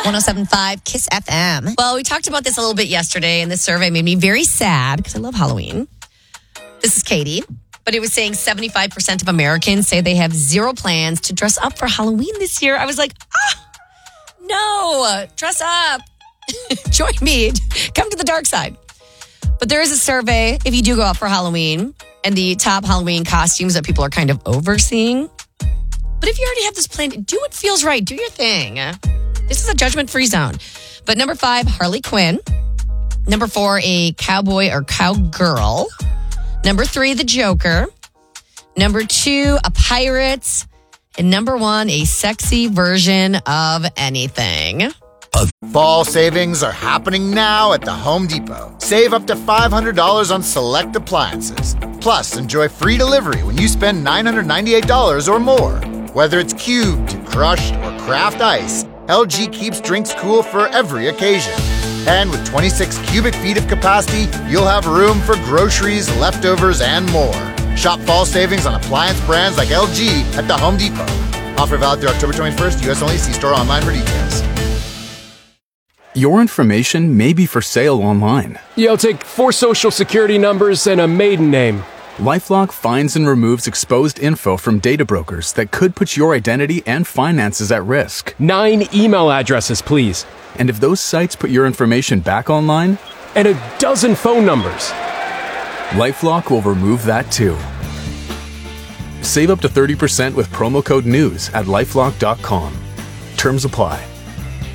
107.5 Kiss FM. Well, we talked about this a little bit yesterday, and this survey made me very sad because I love Halloween. This is Katie, but it was saying 75% of Americans say they have zero plans to dress up for Halloween this year. I was like, no, dress up. Join me. Come to the dark side. But there is a survey if you do go out for Halloween and the top Halloween costumes that people are kind of overseeing. But if you already have this plan, do what feels right. Do your thing. This is a judgment-free zone. But number 5, Harley Quinn. Number 4, a cowboy or cowgirl. Number 3, the Joker. Number 2, a pirate. And number 1, a sexy version of anything. Fall savings are happening now at the Home Depot. Save up to $500 on select appliances. Plus, enjoy free delivery when you spend $998 or more. Whether it's cubed, crushed, or craft ice, LG keeps drinks cool for every occasion. And with 26 cubic feet of capacity, you'll have room for groceries, leftovers, and more. Shop fall savings on appliance brands like LG at the Home Depot. Offer valid through October 21st, U.S. only. See store online for details. Your information may be for sale online. Yeah, I'll take 4 social security numbers and a maiden name. LifeLock finds and removes exposed info from data brokers that could put your identity and finances at risk. 9 email addresses, please. And if those sites put your information back online, and a dozen phone numbers. LifeLock will remove that too. Save up to 30% with promo code NEWS at LifeLock.com. Terms apply.